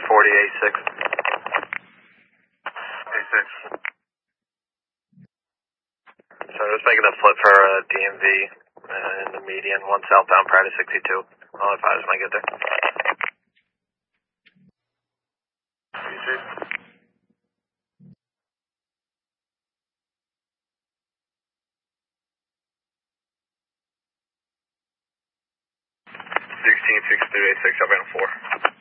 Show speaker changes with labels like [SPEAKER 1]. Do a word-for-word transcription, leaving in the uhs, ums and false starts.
[SPEAKER 1] forty-eight six.
[SPEAKER 2] eight six.
[SPEAKER 1] So just making a flip for uh, D M V uh, in the median, one southbound prior to sixty-two. I'll advise when I get there.
[SPEAKER 2] D C. sixteen sixty-two eight six, I've been four.